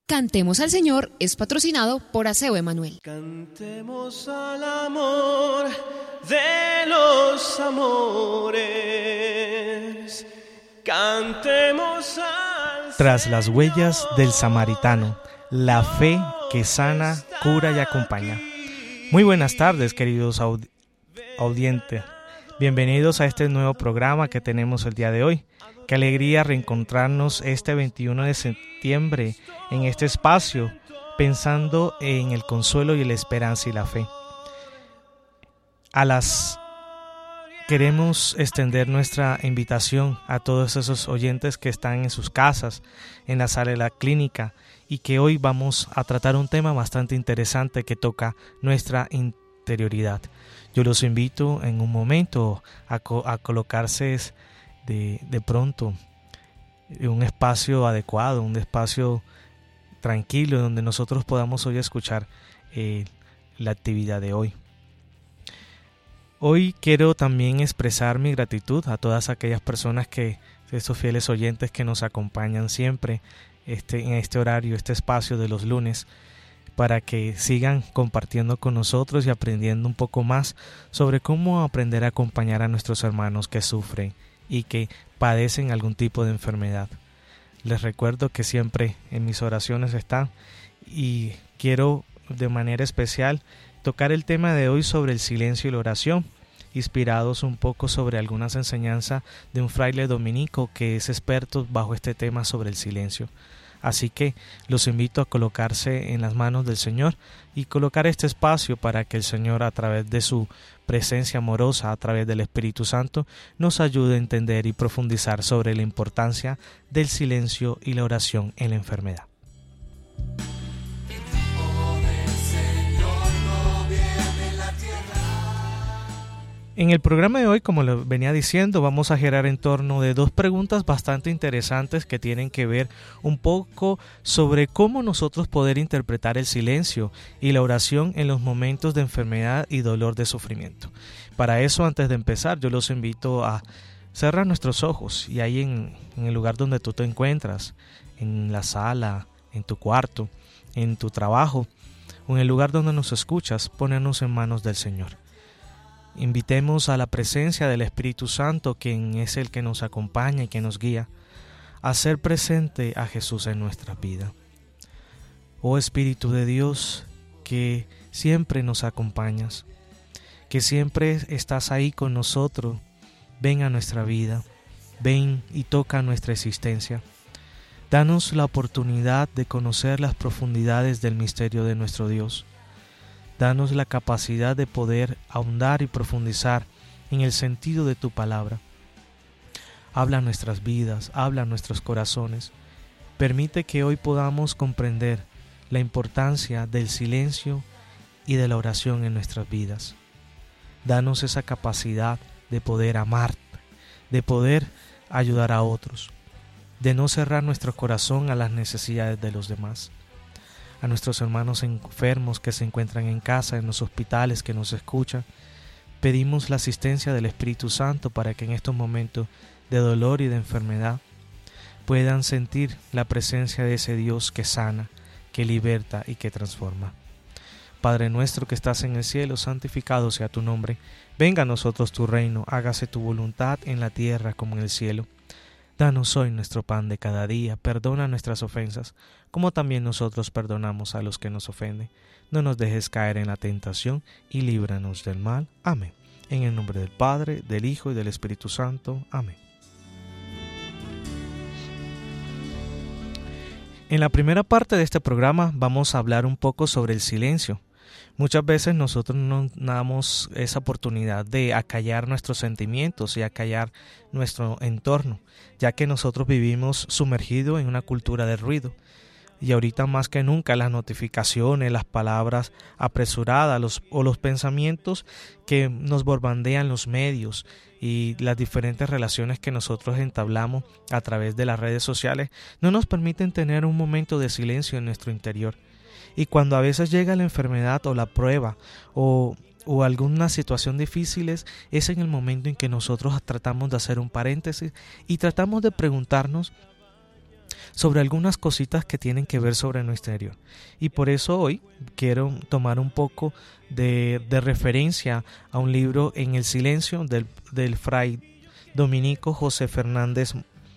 Cantemos al Señor es patrocinado por Aseo Emanuel. Cantemos al amor de los amores. Cantemos al Tras las huellas del samaritano, la fe que sana, cura y acompaña. Muy buenas tardes, queridos audientes. Bienvenidos a este nuevo programa que tenemos el día de hoy. Qué alegría reencontrarnos este 21 de septiembre en este espacio, pensando en el consuelo y la esperanza y la fe. Queremos extender nuestra invitación a todos esos oyentes que están en sus casas, en la sala de la clínica, y que hoy vamos a tratar un tema bastante interesante que toca nuestra interioridad. Yo los invito en un momento a colocarse de pronto en un espacio adecuado, un espacio tranquilo donde nosotros podamos hoy escuchar la actividad de hoy. Hoy quiero también expresar mi gratitud a todas aquellas personas esos fieles oyentes que nos acompañan siempre en este horario, este espacio de los lunes, para que sigan compartiendo con nosotros y aprendiendo un poco más sobre cómo aprender a acompañar a nuestros hermanos que sufren y que padecen algún tipo de enfermedad. Les recuerdo que siempre en mis oraciones están, y quiero de manera especial tocar el tema de hoy sobre el silencio y la oración, inspirados un poco sobre algunas enseñanzas de un fraile dominico que es experto bajo este tema sobre el silencio. Así que los invito a colocarse en las manos del Señor y colocar este espacio para que el Señor, a través de su presencia amorosa, a través del Espíritu Santo, nos ayude a entender y profundizar sobre la importancia del silencio y la oración en la enfermedad. En el programa de hoy, como lo venía diciendo, vamos a girar en torno de dos preguntas bastante interesantes que tienen que ver un poco sobre cómo nosotros poder interpretar el silencio y la oración en los momentos de enfermedad y dolor de sufrimiento. Para eso, antes de empezar, yo los invito a cerrar nuestros ojos y ahí en el lugar donde tú te encuentras, en la sala, en tu cuarto, en tu trabajo o en el lugar donde nos escuchas, ponernos en manos del Señor. Invitemos a la presencia del Espíritu Santo, quien es el que nos acompaña y que nos guía, a ser presente a Jesús en nuestra vida. Oh Espíritu de Dios, que siempre nos acompañas, que siempre estás ahí con nosotros, ven a nuestra vida, ven y toca nuestra existencia. Danos la oportunidad de conocer las profundidades del misterio de nuestro Dios. Danos la capacidad de poder ahondar y profundizar en el sentido de tu palabra. Habla nuestras vidas, habla nuestros corazones. Permite que hoy podamos comprender la importancia del silencio y de la oración en nuestras vidas. Danos esa capacidad de poder amar, de poder ayudar a otros, de no cerrar nuestro corazón a las necesidades de los demás. A nuestros hermanos enfermos que se encuentran en casa, en los hospitales que nos escuchan, pedimos la asistencia del Espíritu Santo para que en estos momentos de dolor y de enfermedad puedan sentir la presencia de ese Dios que sana, que liberta y que transforma. Padre nuestro que estás en el cielo, santificado sea tu nombre. Venga a nosotros tu reino, hágase tu voluntad en la tierra como en el cielo. Danos hoy nuestro pan de cada día, perdona nuestras ofensas, como también nosotros perdonamos a los que nos ofenden. No nos dejes caer en la tentación y líbranos del mal. Amén. En el nombre del Padre, del Hijo y del Espíritu Santo. Amén. En la primera parte de este programa vamos a hablar un poco sobre el silencio. Muchas veces nosotros no damos esa oportunidad de acallar nuestros sentimientos y acallar nuestro entorno, ya que nosotros vivimos sumergidos en una cultura de ruido. Y ahorita más que nunca las notificaciones, las palabras apresuradas o los pensamientos que nos bombardean los medios y las diferentes relaciones que nosotros entablamos a través de las redes sociales no nos permiten tener un momento de silencio en nuestro interior. Y cuando a veces llega la enfermedad o la prueba o alguna situación difícil, es en el momento en que nosotros tratamos de hacer un paréntesis y tratamos de preguntarnos sobre algunas cositas que tienen que ver sobre nuestro interior. Y por eso hoy quiero tomar un poco de referencia a un libro En el silencio del fray dominico José Fernández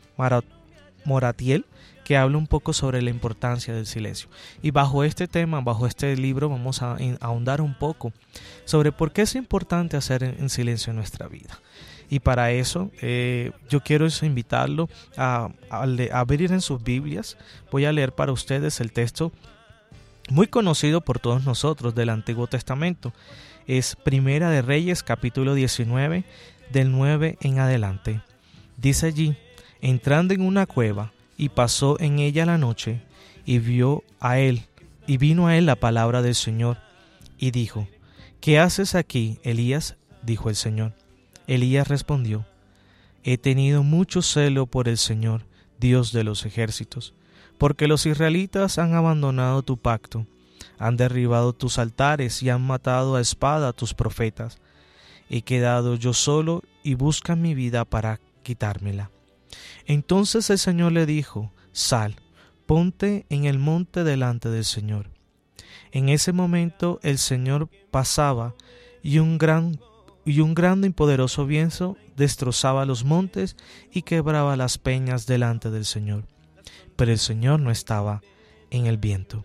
Moratiel, que habla un poco sobre la importancia del silencio. Y bajo este tema, bajo este libro, vamos a ahondar un poco sobre por qué es importante hacer en silencio en nuestra vida. Y para eso yo quiero invitarlo a abrir en sus Biblias. Voy a leer para ustedes el texto muy conocido por todos nosotros del Antiguo Testamento. Es Primera de Reyes, capítulo 19, del 9 en adelante. Dice allí: entrando en una cueva, y pasó en ella la noche, y vino a él la palabra del Señor, y dijo: ¿qué haces aquí, Elías? Dijo el Señor. Elías respondió: he tenido mucho celo por el Señor, Dios de los ejércitos, porque los israelitas han abandonado tu pacto, han derribado tus altares y han matado a espada a tus profetas. He quedado yo solo y buscan mi vida para quitármela. Entonces el Señor le dijo: sal, ponte en el monte delante del Señor. En ese momento el Señor pasaba y un grande y poderoso viento destrozaba los montes y quebraba las peñas delante del Señor. Pero el Señor no estaba en el viento.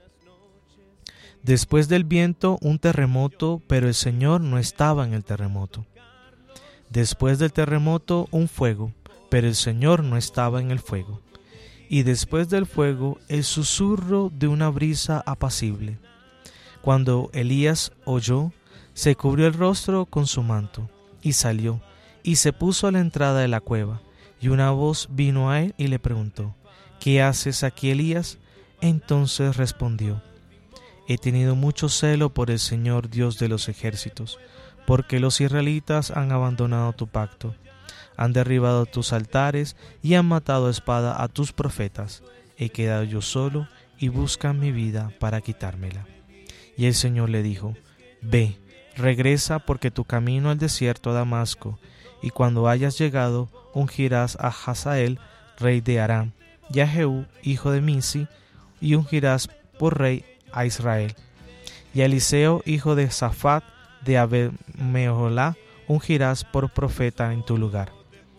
Después del viento un terremoto, pero el Señor no estaba en el terremoto. Después del terremoto un fuego, pero el Señor no estaba en el fuego. Y después del fuego el susurro de una brisa apacible. Cuando Elías oyó, se cubrió el rostro con su manto, y salió, y se puso a la entrada de la cueva. Y una voz vino a él y le preguntó: ¿qué haces aquí, Elías? Entonces respondió: he tenido mucho celo por el Señor, Dios de los ejércitos, porque los israelitas han abandonado tu pacto, han derribado tus altares y han matado a espada a tus profetas. He quedado yo solo y buscan mi vida para quitármela. Y el Señor le dijo: ve, regresa, porque tu camino al desierto a Damasco, y cuando hayas llegado ungirás a Hazael, rey de Aram, y a Jehú, hijo de Minsi, y ungirás por rey a Israel. Y a Eliseo, hijo de Safat, de Abed-Meholá, ungirás por profeta en tu lugar.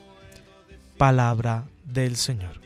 Palabra del Señor.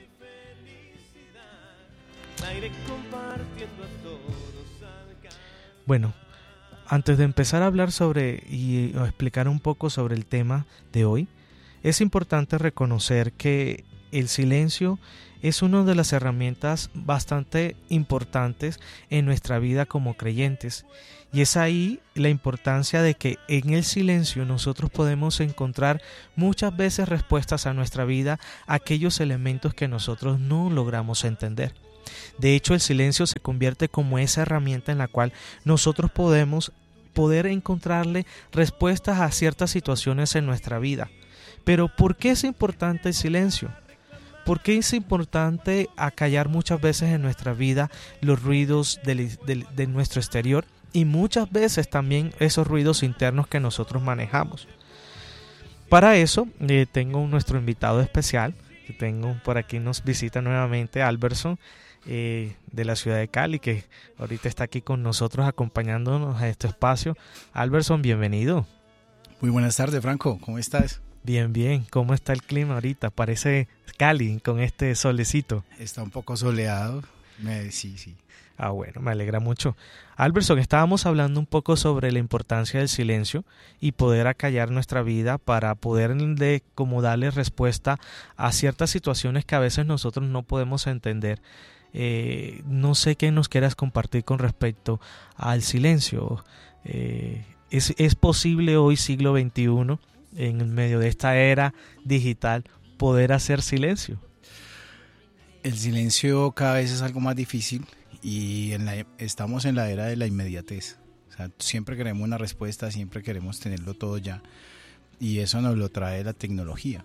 Bueno, antes de empezar a hablar y explicar un poco sobre el tema de hoy, es importante reconocer que el silencio es una de las herramientas bastante importantes en nuestra vida como creyentes. Y es ahí la importancia de que en el silencio nosotros podemos encontrar muchas veces respuestas a nuestra vida, a aquellos elementos que nosotros no logramos entender. De hecho, el silencio se convierte como esa herramienta en la cual nosotros podemos encontrarle respuestas a ciertas situaciones en nuestra vida. Pero ¿por qué es importante el silencio? ¿Por qué es importante acallar muchas veces en nuestra vida los ruidos de nuestro exterior y muchas veces también esos ruidos internos que nosotros manejamos? Para eso tengo nuestro invitado especial. Por aquí nos visita nuevamente Alberson de la ciudad de Cali, que ahorita está aquí con nosotros acompañándonos a este espacio. Alberson, bienvenido. Muy buenas tardes, Franco, ¿cómo estás? Bien, bien. ¿Cómo está el clima ahorita? Parece Cali con este solecito. Está un poco soleado. Sí. Ah, bueno, me alegra mucho. Alberson, estábamos hablando un poco sobre la importancia del silencio y poder acallar nuestra vida para poder como darle respuesta a ciertas situaciones que a veces nosotros no podemos entender. No sé qué nos quieras compartir con respecto al silencio. ¿Es posible hoy, siglo XXI, en medio de esta era digital, poder hacer silencio? El silencio cada vez es algo más difícil y estamos en la era de la inmediatez. O sea, siempre queremos una respuesta, siempre queremos tenerlo todo ya, y eso nos lo trae la tecnología.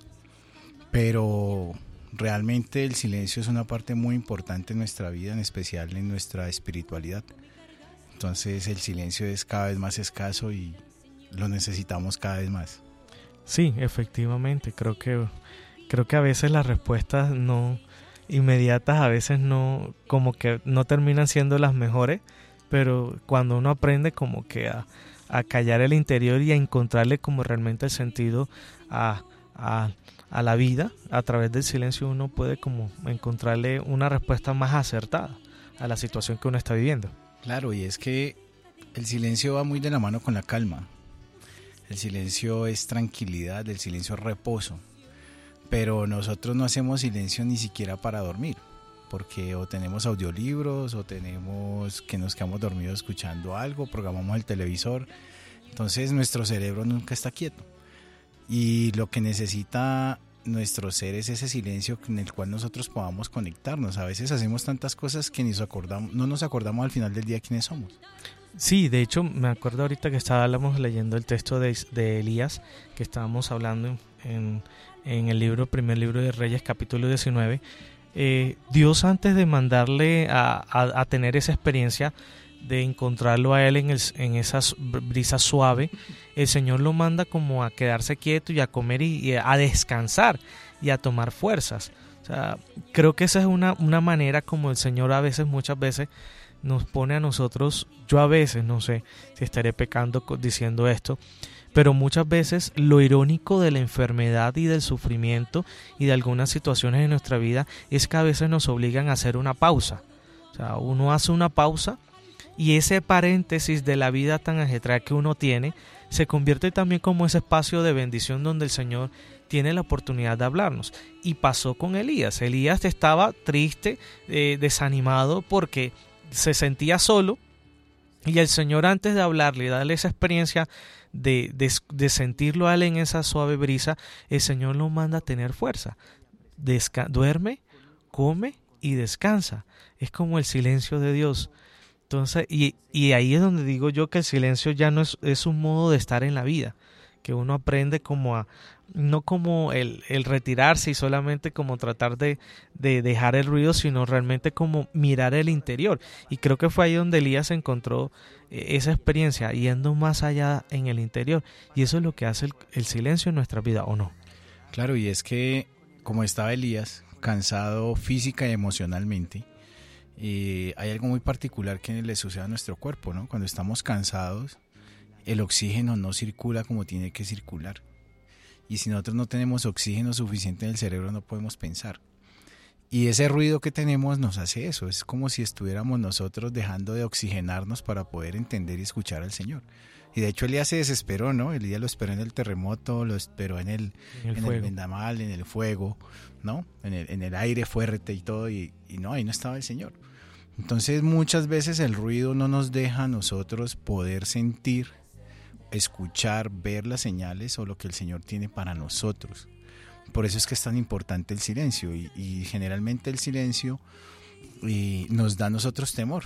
Pero realmente el silencio es una parte muy importante en nuestra vida, en especial en nuestra espiritualidad. Entonces el silencio es cada vez más escaso y lo necesitamos cada vez más. Sí, efectivamente, creo que a veces las respuestas no inmediatas a veces no, como que no terminan siendo las mejores, pero cuando uno aprende como que a callar el interior y a encontrarle como realmente el sentido a la vida, a través del silencio uno puede como encontrarle una respuesta más acertada a la situación que uno está viviendo. Claro, y es que el silencio va muy de la mano con la calma. El silencio es tranquilidad, el silencio es reposo. Pero nosotros no hacemos silencio ni siquiera para dormir, porque o tenemos audiolibros o tenemos que nos quedamos dormidos escuchando algo, programamos el televisor. Entonces nuestro cerebro nunca está quieto. Y lo que necesita nuestro ser es ese silencio en el cual nosotros podamos conectarnos. A veces hacemos tantas cosas que no nos acordamos al final del día quiénes somos. Sí, de hecho me acuerdo ahorita que estábamos leyendo el texto de Elías, que estábamos hablando en el primer libro de Reyes, capítulo 19. Dios, antes de mandarle a tener esa experiencia de encontrarlo a él en esa brisa suave, el Señor lo manda como a quedarse quieto y a comer y a descansar y a tomar fuerzas. O sea, creo que esa es una manera como el Señor muchas veces nos pone a nosotros. Yo a veces, no sé si estaré pecando diciendo esto, pero muchas veces lo irónico de la enfermedad y del sufrimiento y de algunas situaciones en nuestra vida es que a veces nos obligan a hacer una pausa. O sea, uno hace una pausa y ese paréntesis de la vida tan ajetreada que uno tiene se convierte también como ese espacio de bendición donde el Señor tiene la oportunidad de hablarnos. Y pasó con Elías. Elías estaba triste, desanimado porque se sentía solo, y el Señor, antes de hablarle y darle esa experiencia de sentirlo a él en esa suave brisa, el Señor lo manda a tener fuerza. Duerme, come y descansa. Es como el silencio de Dios. Entonces, y ahí es donde digo yo que el silencio ya no es un modo de estar en la vida, que uno aprende como no como el retirarse y solamente como tratar de dejar el ruido, sino realmente como mirar el interior. Y creo que fue ahí donde Elías encontró esa experiencia, yendo más allá en el interior. Y eso es lo que hace el silencio en nuestra vida, ¿o no? Claro, y es que como estaba Elías, cansado física y emocionalmente, hay algo muy particular que le sucede a nuestro cuerpo, ¿no? Cuando estamos cansados, el oxígeno no circula como tiene que circular. Y si nosotros no tenemos oxígeno suficiente en el cerebro, no podemos pensar. Y ese ruido que tenemos nos hace eso. Es como si estuviéramos nosotros dejando de oxigenarnos para poder entender y escuchar al Señor. Y de hecho Elías se desesperó, ¿no? Elías lo esperó en el terremoto, lo esperó en el vendaval, en el fuego, ¿no? En el aire fuerte y todo, y no, ahí no estaba el Señor. Entonces muchas veces el ruido no nos deja a nosotros poder sentir, escuchar, ver las señales o lo que el Señor tiene para nosotros. Por eso es que es tan importante el silencio, y generalmente el silencio nos da a nosotros temor.